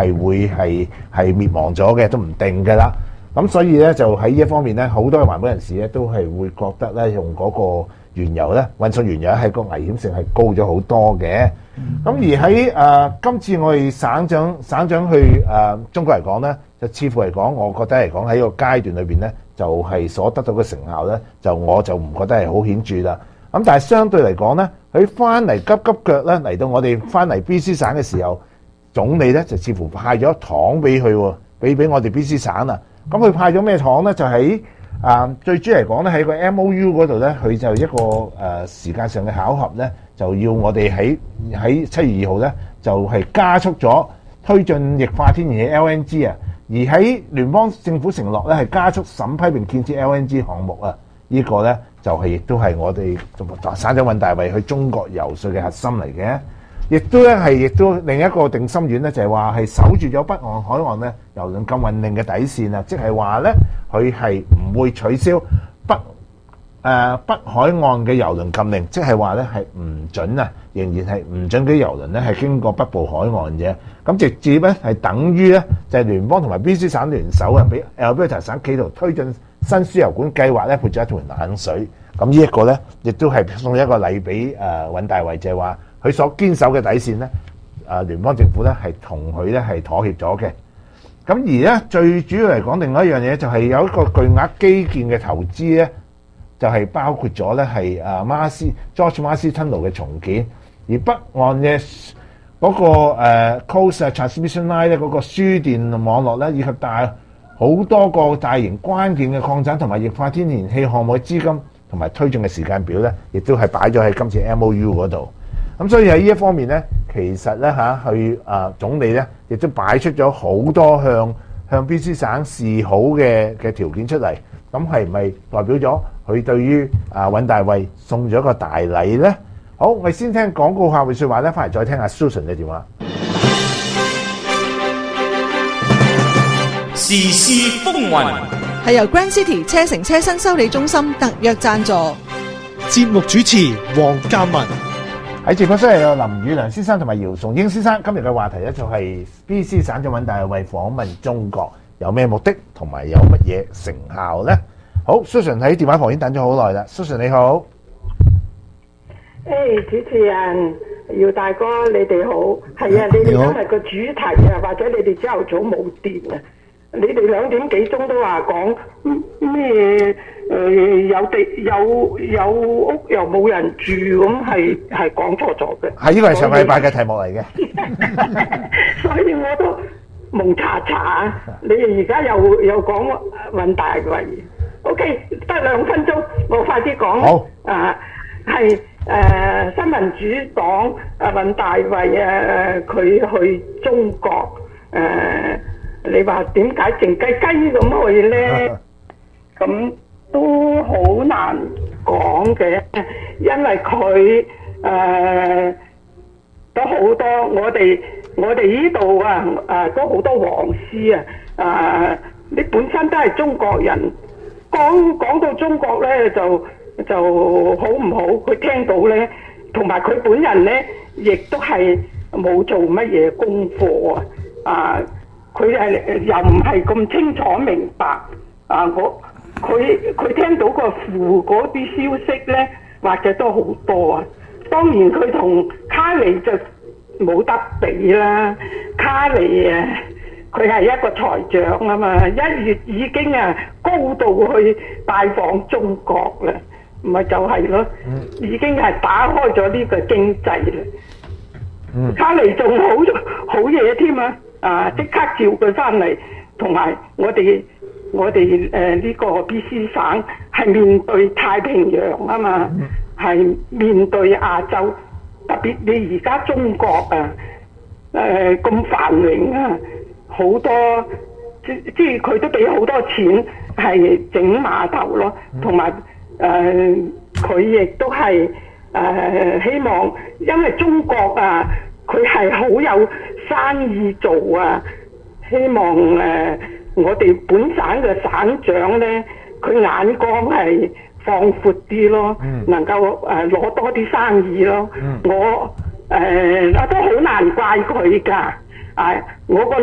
係會係滅亡咗嘅，都唔定㗎啦。咁所以咧就喺呢一方面咧，好多嘅環保人士咧都係會覺得咧用嗰個原油咧運送原油係個危險性係高咗好多嘅。咁而喺今次我哋省長去中國嚟講咧，就似乎嚟講，我覺得嚟講喺個階段裏邊咧，就係所得到嘅成效咧，我就唔覺得係好顯著啦。咁但係相對嚟講咧，佢翻嚟急急腳咧嚟到我哋翻嚟 BC 省嘅時候，總理咧就似乎派咗糖俾佢喎，俾我哋 BC 省啊。咁佢派咗咩糖咧？就喺最主要嚟講咧，喺個 MOU 嗰度咧，佢就一個時間上嘅巧合咧，就要我哋喺7月2號咧，就係加速咗推進液化天然氣 LNG 啊。而喺聯邦政府承諾咧，係加速審批並建設 LNG 項目啊。呢個咧就係亦都係我哋省長尹大衛去中國游說嘅核心嚟嘅。亦都另一個定心丸咧，就係話係守住咗北岸海岸咧郵輪禁運令嘅底線啊，即係話咧佢係唔會取消北海岸嘅郵輪禁令，即係話咧係唔準啊，仍然係唔準啲郵輪咧係經過北部海岸嘅。咁直接咧係等於咧就係聯邦同埋 BC 省聯手啊，俾 Alberta 省企圖推進新輸油管計劃咧潑咗一盆冷水。咁呢一個咧亦都係送一個禮俾尹大衛，就係話佢所堅守嘅底線咧，聯邦政府咧係同佢咧係妥協咗嘅。咁而咧最主要嚟講，另外一樣嘢就係有一個巨額基建嘅投資咧，就係包括咗咧係George Marsey Tunnel 嘅重建，而北岸嘅嗰個Coast Transmission Line 咧嗰個輸電網絡咧，以及好多個大型關鍵嘅礦產同埋液化天然氣項目嘅資金同埋推進嘅時間表咧，亦都係擺咗喺今次 MOU 嗰度。咁所以喺呢一方面咧，其實咧佢總理咧亦都擺出咗好多向 BC 省示好嘅條件出嚟。咁係咪代表咗佢對於尹大衛送咗一個大禮咧？好，我哋先聽廣告客戶説話咧，翻嚟再聽下 Susan 嘅電話。 時事風雲係由 Grand City 車城車身修理中心特約贊助。 節目主持黃鑑文。 喺直播室有林宇良先生同埋姚崇英先生。今日嘅話題咧就係 BC 省長尹大衛訪問中國有咩目的同埋有乜嘢成效咧？好 ，Susan 喺電話旁邊等咗好耐啦。Susan 你好。 主持人姚大哥你哋好，係啊，你哋今日個主題啊，或者你哋朝頭早冇電啊，你哋2點幾鐘都話講咩？有地有屋又冇人住，咁係講錯咗嘅。 係呢個係上禮拜嘅題目嚟嘅。 所以我都蒙查查，你哋而家又講尹大衛。OK， 得2分鐘，我快啲講。 好。 係新民主黨尹大衛佢去中國你話點解靜雞雞咁去咧？咁都好難講嘅，因為佢都好多我哋呢度都好多黃絲你本身都係中國人，講到中國咧就好唔好？佢聽到咧，同埋佢本人咧，亦都係冇做乜嘢功課佢又唔係咁清楚明白佢聽到個負嗰啲消息咧，或者都好多啊。當然佢同卡尼就冇得比啦。卡尼佢係一個財長啊嘛，1月已經高度去拜訪中國啦，唔係就係咯，已經係打開咗呢個經濟啦。卡尼仲好嘢添即刻召佢翻嚟，同埋我哋呢個 BC 省係面對太平洋啊嘛，係面對亞洲，特別你而家中國咁繁榮好多即係佢都俾好多錢係整碼頭咯，同埋佢亦都係希望，因為中國佢係好有生意做希望我哋本省嘅省長咧，佢眼光係放闊啲咯，能夠攞多啲生意咯。我都好難怪佢㗎，我個